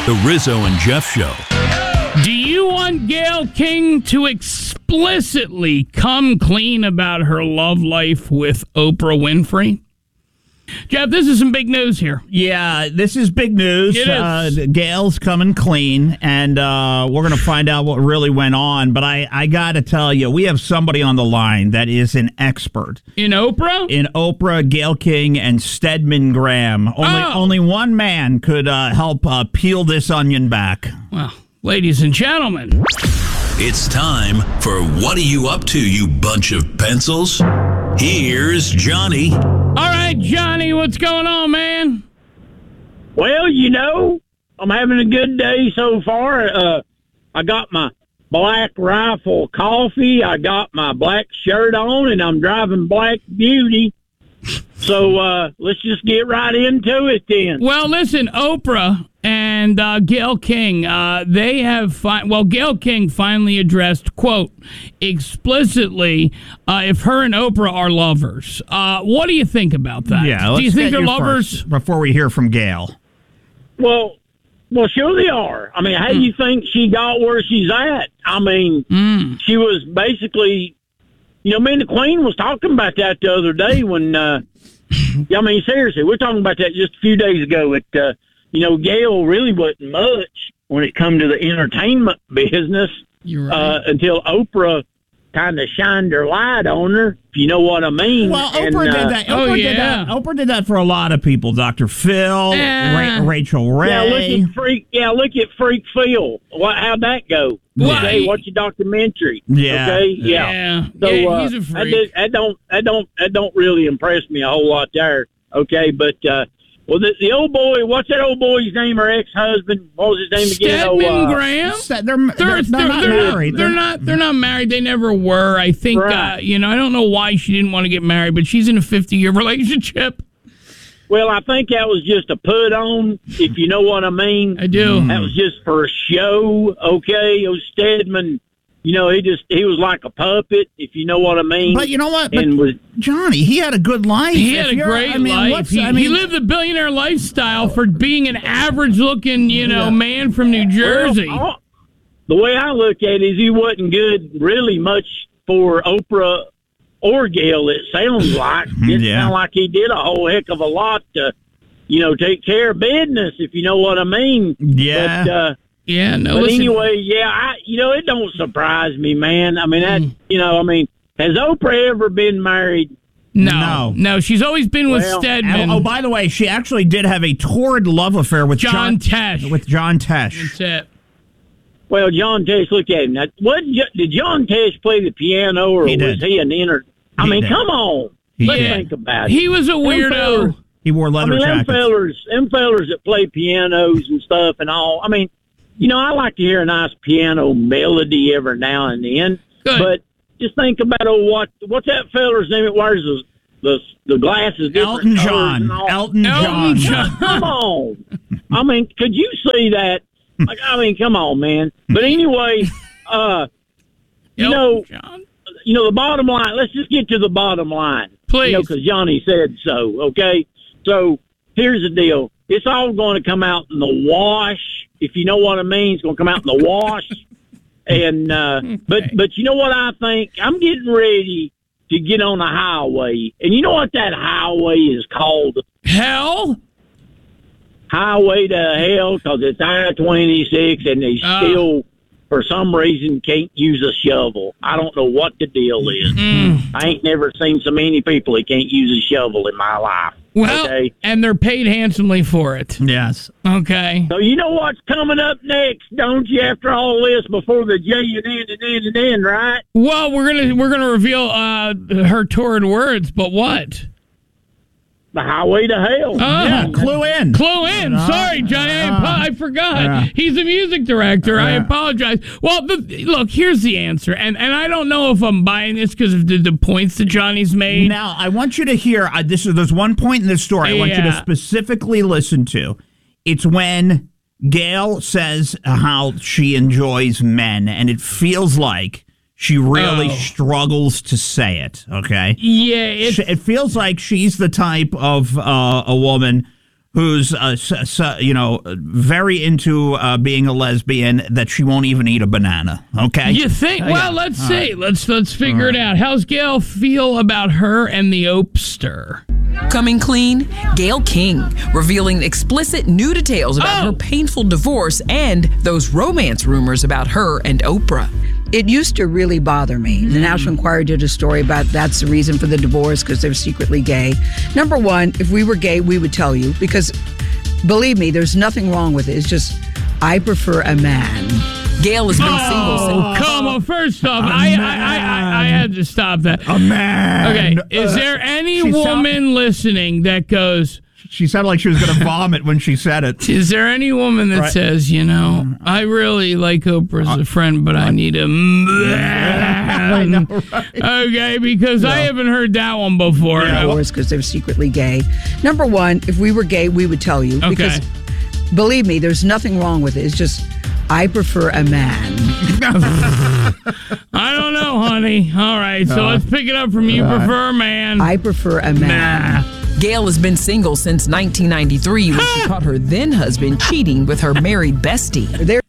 The Rizzo and Jeff Show. Do you want Gayle King to explicitly come clean about her love life with Oprah Winfrey? Jeff, this is some big news here. Yeah, this is big news. It is. Gail's coming clean, and we're going to find out what really went on. But I got to tell you, we have somebody on the line that is an expert. In Oprah? In Oprah, Gayle King, and Stedman Graham. Only one man could help peel this onion back. Well, ladies and gentlemen. It's time for What Are You Up To, You Bunch of Pencils? Here's Johnny. All right, Johnny, what's going on, man? Well, I'm having a good day so far. I got my Black Rifle coffee. I got my black shirt on, and I'm driving Black Beauty. So let's just get right into it then. Well, listen, Oprah and Gayle King, they have Gayle King finally addressed, quote, explicitly, if her and Oprah are lovers. What do you think about that? Yeah, do you think they're lovers? Before we hear from Gayle. Well, sure they are. I mean, how do you think she got where she's at? I mean, she was basically, me and the Queen was talking about that the other day when, I mean, seriously, we're talking about that just a few days ago. Gayle really wasn't much when it come to the entertainment business. You're right. Until Oprah kind of shined her light on her, if you know what I mean. Well, Oprah did that. Oprah did that for a lot of people. Dr. Phil, Rachel Ray. Look at Freak Phil. How'd that go? Well, okay, watch your documentary. Yeah. Okay. Yeah. So he's a freak. that don't really impress me a whole lot there. Okay, but the old boy. What's that old boy's name? Her ex-husband. What was his name again? Stedman Graham. They're not married. They're not married. They never were. I think. Right. I don't know why she didn't want to get married, but she's in a 50-year relationship. Well, I think that was just a put on, if you know what I mean. I do. That was just for a show. Okay, it was Stedman. He was like a puppet, if you know what I mean. But you know what? And Johnny, he had a good life. He had a great life. He lived the billionaire lifestyle for being an average-looking, man from New Jersey. Well, the way I look at it is he wasn't good really much for Oprah or Gayle, it sounds like. It sounds like he did a whole heck of a lot to, take care of business, if you know what I mean. Yeah. But, anyway, it don't surprise me, man. I mean, has Oprah ever been married? No. She's always been with Stedman. Oh, by the way, she actually did have a torrid love affair with John Tesh. With John Tesh. That's it. Well, John Tesh, look at him. Now, did John Tesh play the piano, or was he an I mean, come on. Let's think about it. He was a weirdo. He wore leather jackets. Them fellers that play pianos and stuff and all. I mean, I like to hear a nice piano melody every now and then. Good. But just think about what's that feller's name that wears the glasses? Elton John. Elton John. Come on. I mean, could you see that? Come on, man. But anyway, John. the bottom line. Let's just get to the bottom line, please. Because Johnny said so. Okay, so here's the deal. It's all going to come out in the wash, if you know what I mean. It's going to come out in the wash, and but you know what I think? I'm getting ready to get on the highway, and you know what that highway is called? Hell. Highway to hell, because it's I-26, and they still, for some reason, can't use a shovel. I don't know what the deal is. I ain't never seen so many people that can't use a shovel in my life. Well, okay? And they're paid handsomely for it. Yes. Okay. So you know what's coming up next, don't you? After all this, before the J and right? Well, we're gonna reveal her torrid words, but what? The highway to hell. Clue in. Sorry, Johnny. I forgot. Yeah. He's a music director. I apologize. Well, look, here's the answer. And I don't know if I'm buying this because of the points that Johnny's made. Now, I want you to hear, there's one point in this story I want you to specifically listen to. It's when Gayle says how she enjoys men, and it feels like she really struggles to say it, okay? Yeah. It feels like she's the type of a woman who's very into being a lesbian, that she won't even eat a banana. Okay, you think? Well, let's see. Let's figure it out. How's Gail feel about her and the Opster? Coming clean, Gayle King revealing explicit new details about her painful divorce and those romance rumors about her and Oprah. It used to really bother me. The National Enquirer did a story about that's the reason for the divorce, because they're secretly gay. Number one, if we were gay, we would tell you, because believe me, there's nothing wrong with it. It's just, I prefer a man. Gail has been single since... Come on, first off, I had to stop that. A man. Okay, is there any woman listening that goes... She sounded like she was going to vomit when she said it. Is there any woman that says, I really like Oprah as a friend, but I need a man? I know, right? Okay, because I haven't heard that one before. Because they're secretly gay. Number one, if we were gay, we would tell you. Because believe me, there's nothing wrong with it. It's just, I prefer a man. I don't know, honey. All right, so let's pick it up from you. Prefer a man. I prefer a man. Gail has been single since 1993 when she caught her then husband cheating with her married bestie.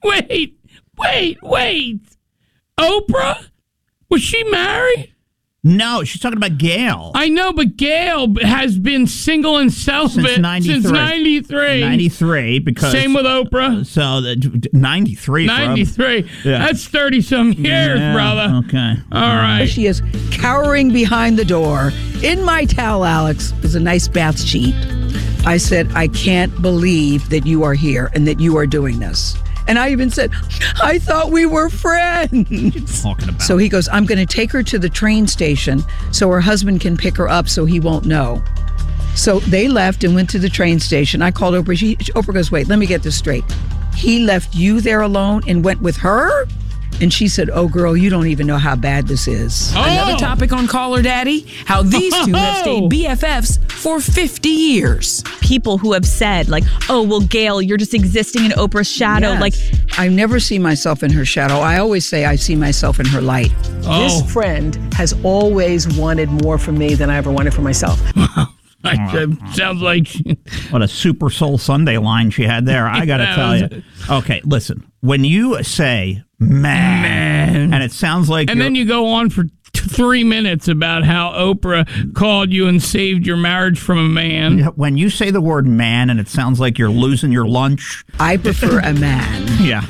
Wait. Oprah? Was she married? No, she's talking about Gail. I know, but Gail has been single and celibate since 93. 93, because... Same with Oprah. So, 93. 93. That's 30-some years, brother. Okay. All right. She is cowering behind the door. In my towel, Alex, is a nice bath sheet. I said, I can't believe that you are here and that you are doing this. And I even said, I thought we were friends. Talking about. So he goes, I'm going to take her to the train station so her husband can pick her up so he won't know. So they left and went to the train station. I called Oprah. Oprah goes, wait, let me get this straight. He left you there alone and went with her? And she said, oh, girl, you don't even know how bad this is. Another topic on Caller Daddy, how these two have stayed BFFs for 50 years. People who have said, like, oh, well, Gail, you're just existing in Oprah's shadow. Yes. Like, I never see myself in her shadow. I always say I see myself in her light. This friend has always wanted more from me than I ever wanted for myself. Sounds like... What a Super Soul Sunday line she had there. I got to tell you. Okay, listen. When you say man, and it sounds like... And then you go on for 3 minutes about how Oprah called you and saved your marriage from a man. When you say the word man and it sounds like you're losing your lunch... I prefer a man. Yeah.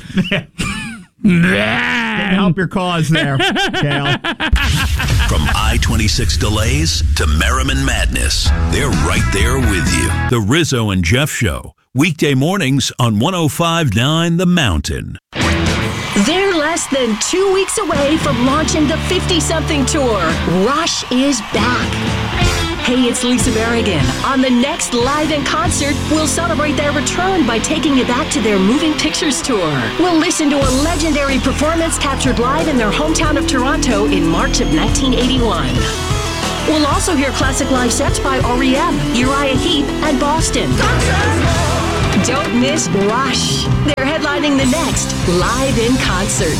Didn't help your cause there, Gail. From I-26 delays to Merriman Madness, they're right there with you. The Rizzo and Jeff Show, weekday mornings on 105.9 The Mountain. They're less than 2 weeks away from launching the 50-something tour. Rush is back. Hey, it's Lisa Berrigan. On the next Live in Concert, we'll celebrate their return by taking you back to their Moving Pictures tour. We'll listen to a legendary performance captured live in their hometown of Toronto in March of 1981. We'll also hear classic live sets by R.E.M., Uriah Heep, and Boston. Don't miss Rush. They're headlining the next Live in Concert.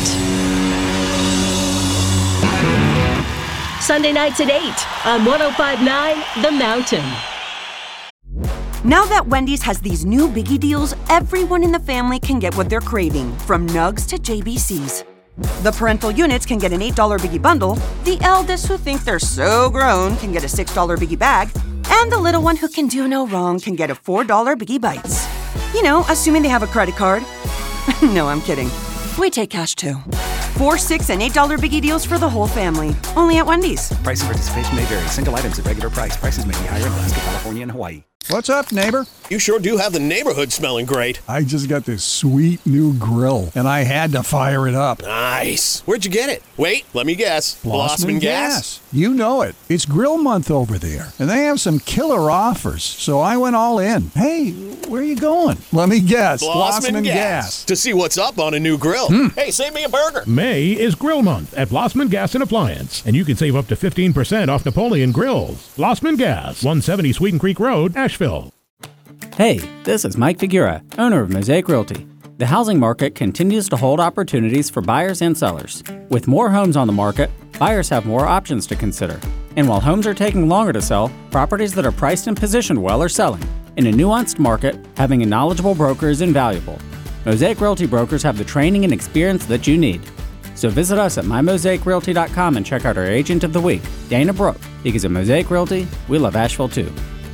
Sunday nights at 8 on 105.9 The Mountain. Now that Wendy's has these new biggie deals, everyone in the family can get what they're craving, from nugs to JBCs. The parental units can get an $8 biggie bundle, the eldest who think they're so grown can get a $6 biggie bag, and the little one who can do no wrong can get a $4 biggie bites. You know, assuming they have a credit card. No, I'm kidding. We take cash too. 4, 6, and $8 biggie deals for the whole family. Only at Wendy's. Price and participation may vary. Single items at regular price. Prices may be higher in Alaska, California, and Hawaii. What's up, neighbor? You sure do have the neighborhood smelling great. I just got this sweet new grill, and I had to fire it up. Nice. Where'd you get it? Wait, let me guess. Blossman Gas? You know it. It's grill month over there, and they have some killer offers, so I went all in. Hey, where are you going? Let me guess. Blossman Gas. To see what's up on a new grill. Hey, save me a burger. May is Grill Month at Blossman Gas and Appliance, and you can save up to 15% off Napoleon grills. Blossman Gas, 170 Sweeten Creek Road, Asheville. Hey, this is Mike Figura, owner of Mosaic Realty. The housing market continues to hold opportunities for buyers and sellers. With more homes on the market, buyers have more options to consider. And while homes are taking longer to sell, properties that are priced and positioned well are selling. In a nuanced market, having a knowledgeable broker is invaluable. Mosaic Realty brokers have the training and experience that you need. So visit us at mymosaicrealty.com and check out our agent of the week, Dana Brooke, because at Mosaic Realty, we love Asheville too.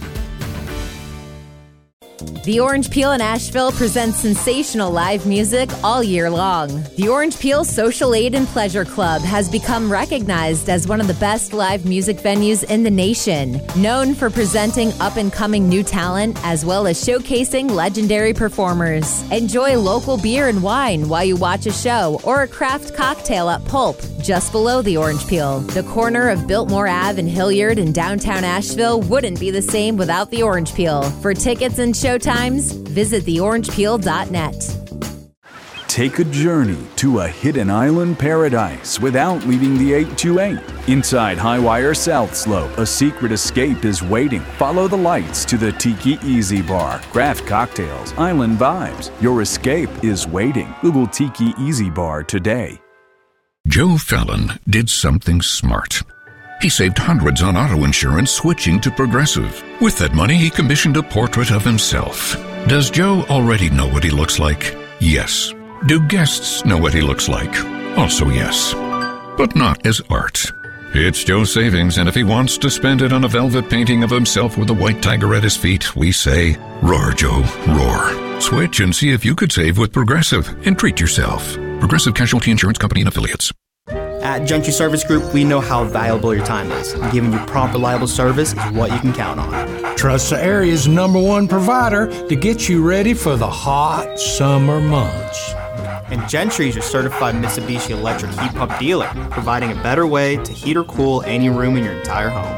The Orange Peel in Asheville presents sensational live music all year long. The Orange Peel Social Aid and Pleasure Club has become recognized as one of the best live music venues in the nation, known for presenting up-and-coming new talent as well as showcasing legendary performers. Enjoy local beer and wine while you watch a show or a craft cocktail at Pulp, just below the Orange Peel. The corner of Biltmore Ave and Hilliard in downtown Asheville wouldn't be the same without the Orange Peel. For tickets and showtimes, visit theorangepeel.net. Take a journey to a hidden island paradise without leaving the 828. Inside Highwire South Slope, a secret escape is waiting. Follow the lights to the Tiki Easy Bar. Craft cocktails, island vibes. Your escape is waiting. Google Tiki Easy Bar today. Joe Fallon did something smart. He saved hundreds on auto insurance switching to Progressive. With that money, he commissioned a portrait of himself. Does Joe already know what he looks like? Yes. Do guests know what he looks like? Also yes. But not as art. It's Joe's savings, and if he wants to spend it on a velvet painting of himself with a white tiger at his feet, we say, roar, Joe, roar. Switch and see if you could save with Progressive and treat yourself. Progressive Casualty Insurance Company and Affiliates. At Gentry Service Group, we know how valuable your time is. Giving you prompt, reliable service is what you can count on. Trust the area's #1 provider to get you ready for the hot summer months. And Gentry is your certified Mitsubishi electric heat pump dealer, providing a better way to heat or cool any room in your entire home.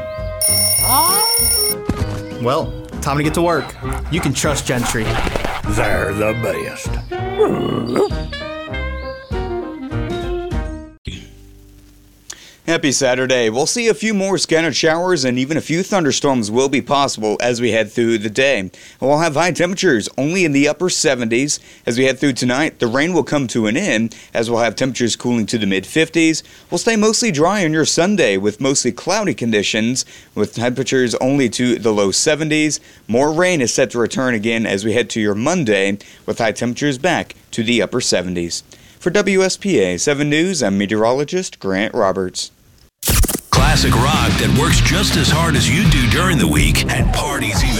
Well, time to get to work. You can trust Gentry. They're the best. Happy Saturday. We'll see a few more scattered showers and even a few thunderstorms will be possible as we head through the day. We'll have high temperatures only in the upper 70s. As we head through tonight, the rain will come to an end as we'll have temperatures cooling to the mid-50s. We'll stay mostly dry on your Sunday with mostly cloudy conditions with temperatures only to the low 70s. More rain is set to return again as we head to your Monday with high temperatures back to the upper 70s. For WSPA 7 News, I'm meteorologist Grant Roberts. Classic rock that works just as hard as you do during the week and parties even